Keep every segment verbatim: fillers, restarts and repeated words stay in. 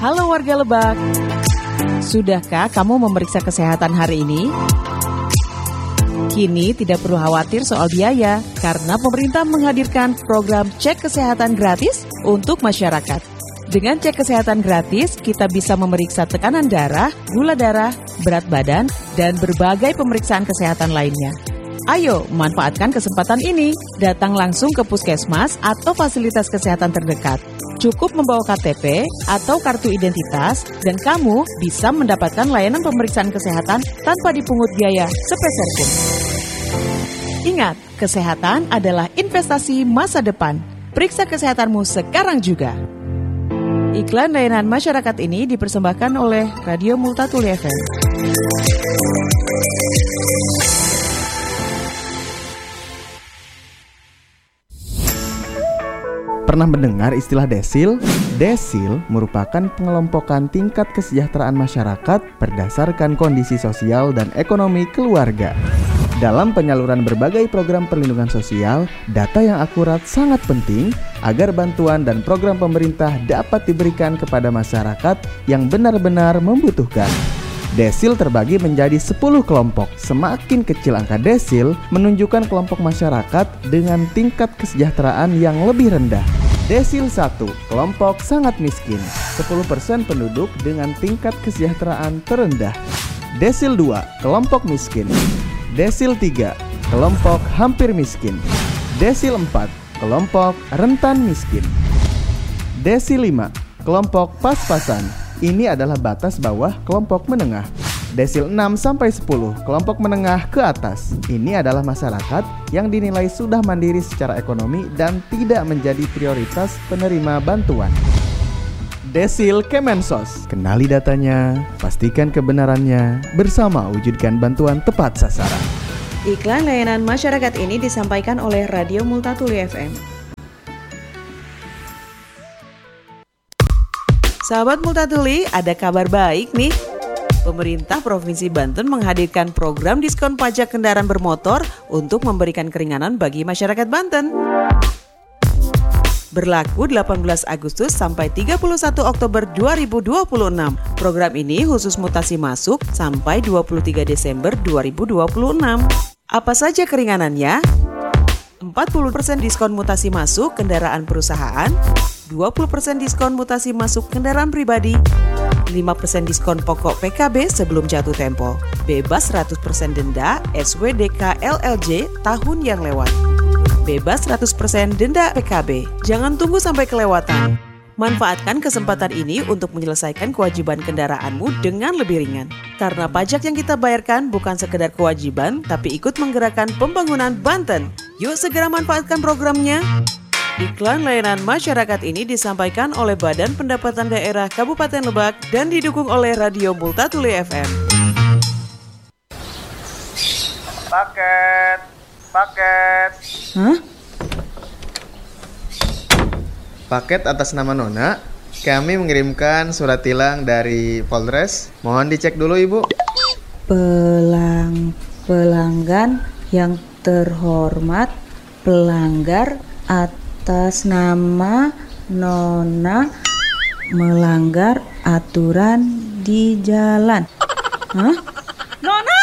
Halo warga Lebak, sudahkah kamu memeriksa kesehatan hari ini? Kini tidak perlu khawatir soal biaya, karena pemerintah menghadirkan program cek kesehatan gratis untuk masyarakat. Dengan cek kesehatan gratis, kita bisa memeriksa tekanan darah, gula darah, berat badan, dan berbagai pemeriksaan kesehatan lainnya. Ayo, manfaatkan kesempatan ini. Datang langsung ke puskesmas atau fasilitas kesehatan terdekat. Cukup membawa K T P atau kartu identitas, dan kamu bisa mendapatkan layanan pemeriksaan kesehatan tanpa dipungut biaya sepeser pun. Ingat, kesehatan adalah investasi masa depan. Periksa kesehatanmu sekarang juga. Iklan layanan masyarakat ini dipersembahkan oleh Radio Multatuli F M. Pernah mendengar istilah desil? Desil merupakan pengelompokan tingkat kesejahteraan masyarakat berdasarkan kondisi sosial dan ekonomi keluarga. Dalam penyaluran berbagai program perlindungan sosial, data yang akurat sangat penting agar bantuan dan program pemerintah dapat diberikan kepada masyarakat yang benar-benar membutuhkan. Desil terbagi menjadi sepuluh kelompok. Semakin kecil angka desil, menunjukkan kelompok masyarakat dengan tingkat kesejahteraan yang lebih rendah. Desil satu, kelompok sangat miskin, sepuluh persen penduduk dengan tingkat kesejahteraan terendah. Desil dua, kelompok miskin. Desil tiga, kelompok hampir miskin. Desil empat, kelompok rentan miskin. Desil lima, kelompok pas-pasan. Ini adalah batas bawah kelompok menengah. Desil enam sampai sepuluh, kelompok menengah ke atas. Ini adalah masyarakat yang dinilai sudah mandiri secara ekonomi dan tidak menjadi prioritas penerima bantuan. Desil Kemensos. Kenali datanya, pastikan kebenarannya, bersama wujudkan bantuan tepat sasaran. Iklan layanan masyarakat ini disampaikan oleh Radio Multatuli F M. Sahabat Multatuli, ada kabar baik nih. Pemerintah Provinsi Banten menghadirkan program diskon pajak kendaraan bermotor untuk memberikan keringanan bagi masyarakat Banten. Berlaku delapan belas Agustus sampai tiga puluh satu Oktober dua ribu dua puluh enam. Program ini khusus mutasi masuk sampai dua puluh tiga Desember dua ribu dua puluh enam. Apa saja keringanannya? empat puluh persen diskon mutasi masuk kendaraan perusahaan, dua puluh persen diskon mutasi masuk kendaraan pribadi, lima persen diskon pokok P K B sebelum jatuh tempo, bebas seratus persen denda S W D K L L J tahun yang lewat. Bebas seratus persen denda P K B. Jangan tunggu sampai kelewatan. Manfaatkan kesempatan ini untuk menyelesaikan kewajiban kendaraanmu dengan lebih ringan. Karena pajak yang kita bayarkan bukan sekedar kewajiban, tapi ikut menggerakkan pembangunan Banten. Yuk segera manfaatkan programnya. Iklan layanan masyarakat ini disampaikan oleh Badan Pendapatan Daerah Kabupaten Lebak dan didukung oleh Radio Multatuli F M. Paket, paket. Hah? Paket atas nama Nona. Kami mengirimkan surat tilang dari Polres. Mohon dicek dulu, Ibu. Pelang, pelanggan yang terhormat, pelanggar atas nama Nona melanggar aturan di jalan. Hah? Nona!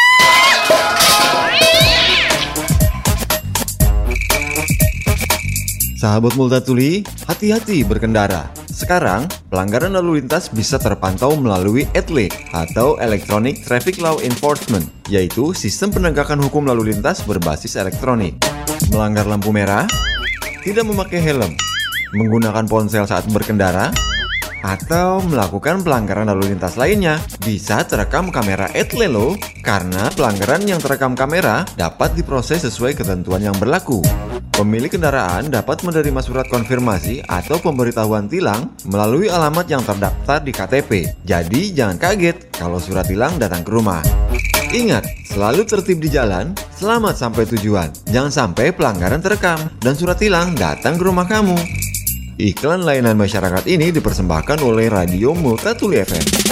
Sahabat Multatuli, hati-hati berkendara. Sekarang, pelanggaran lalu lintas bisa terpantau melalui E T L I atau Electronic Traffic Law Enforcement, yaitu sistem penegakan hukum lalu lintas berbasis elektronik. Melanggar lampu merah, tidak memakai helm, menggunakan ponsel saat berkendara, atau melakukan pelanggaran lalu lintas lainnya bisa terekam kamera E T L I loh, karena pelanggaran yang terekam kamera dapat diproses sesuai ketentuan yang berlaku. Pemilik kendaraan dapat menerima surat konfirmasi atau pemberitahuan tilang melalui alamat yang terdaftar di K T P. Jadi jangan kaget kalau surat tilang datang ke rumah. Ingat, selalu tertib di jalan, selamat sampai tujuan. Jangan sampai pelanggaran terekam dan surat tilang datang ke rumah kamu. Iklan layanan masyarakat ini dipersembahkan oleh Radio Multatuli F M.